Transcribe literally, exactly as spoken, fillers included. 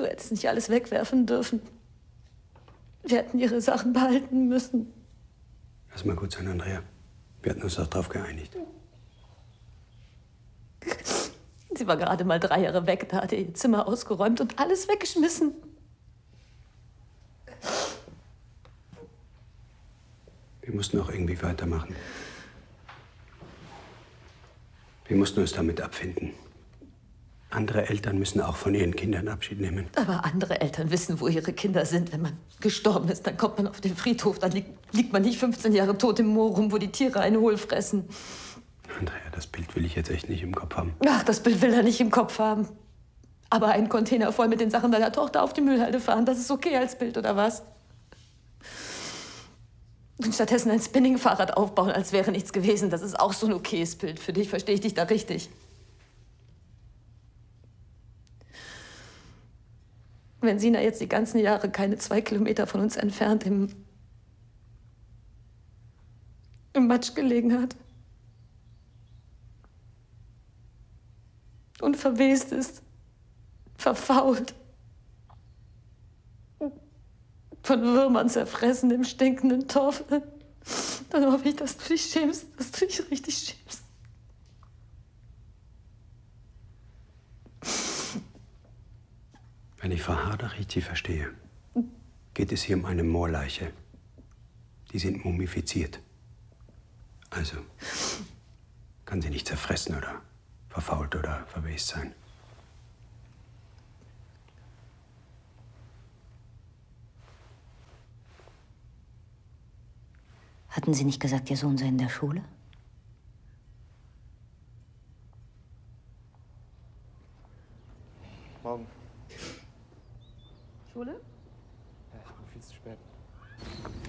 Du hättest nicht alles wegwerfen dürfen. Wir hätten ihre Sachen behalten müssen. Lass mal gut sein, Andrea. Wir hatten uns doch darauf geeinigt. Sie war gerade mal drei Jahre weg, da hat er ihr Zimmer ausgeräumt und alles weggeschmissen. Wir mussten auch irgendwie weitermachen. Wir mussten uns damit abfinden. Andere Eltern müssen auch von ihren Kindern Abschied nehmen. Aber andere Eltern wissen, wo ihre Kinder sind. Wenn man gestorben ist, dann kommt man auf den Friedhof. Dann liegt, liegt man nicht fünfzehn Jahre tot im Moor rum, wo die Tiere einen hohl fressen. Andrea, das Bild will ich jetzt echt nicht im Kopf haben. Ach, das Bild will er nicht im Kopf haben. Aber einen Container voll mit den Sachen deiner Tochter auf die Müllhalde fahren, das ist okay als Bild, oder was? Und stattdessen ein Spinning-Fahrrad aufbauen, als wäre nichts gewesen, das ist auch so ein okayes Bild. Für dich verstehe ich dich da richtig. Wenn Sina jetzt die ganzen Jahre keine zwei Kilometer von uns entfernt im, im Matsch gelegen hat und verwest ist, verfault, von Würmern zerfressen im stinkenden Torf, dann hoffe ich, dass du dich schämst, dass du dich richtig schämst. Wenn ich Frau Harder richtig verstehe, geht es hier um eine Moorleiche. Die sind mumifiziert. Also kann sie nicht zerfressen oder verfault oder verwest sein. Hatten Sie nicht gesagt, Ihr Sohn sei in der Schule? Morgen. Schule? Ja, ich bin viel zu spät.